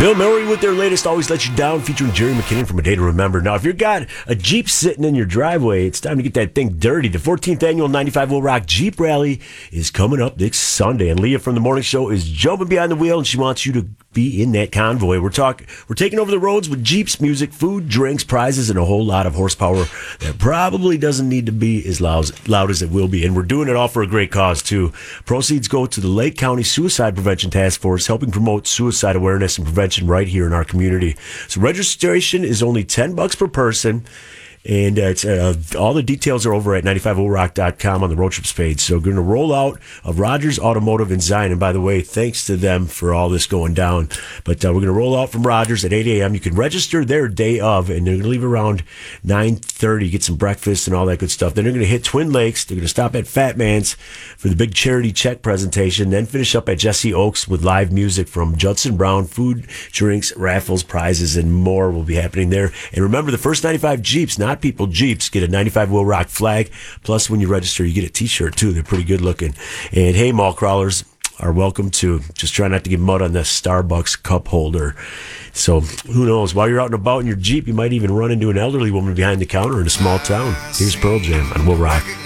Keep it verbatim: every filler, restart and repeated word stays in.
Bill Murray with their latest Always Let You Down, featuring Jerry McKinnon from A Day to Remember. Now, if you've got a Jeep sitting in your driveway, it's time to get that thing dirty. The fourteenth annual ninety-five Will Rock Jeep Rally is coming up next Sunday, and Leah from the morning show is jumping behind the wheel, and she wants you to be in that convoy. We're talking, we're taking over the roads with Jeeps, music, food, drinks, prizes, and a whole lot of horsepower that probably doesn't need to be as loud, loud as it will be. And we're doing it all for a great cause, too. Proceeds go to the Lake County Suicide Prevention Task Force, helping promote suicide awareness and prevention right here in our community. So registration is only ten bucks per person. And uh, it's, uh, all the details are over at ninety-five oh rock dot com on the road trips page. So we're going to roll out of Rogers Automotive in Zion. And by the way, thanks to them for all this going down. But uh, we're going to roll out from Rogers at eight a.m. You can register their day of, and they're going to leave around nine thirty, get some breakfast and all that good stuff. Then they're going to hit Twin Lakes. They're going to stop at Fat Man's for the big charity check presentation. Then finish up at Jesse Oaks with live music from Judson Brown. Food, drinks, raffles, prizes, and more will be happening there. And remember, the first ninety-five Jeeps, not people Jeeps, get a ninety-five Will Rock flag. Plus, when you register, you get a t-shirt too. They're pretty good looking. And hey, mall crawlers are welcome to. Just try not to get mud on the Starbucks cup holder. So who knows? While you're out and about in your Jeep, you might even run into an elderly woman behind the counter in a small town. Here's Pearl Jam on Will Rock.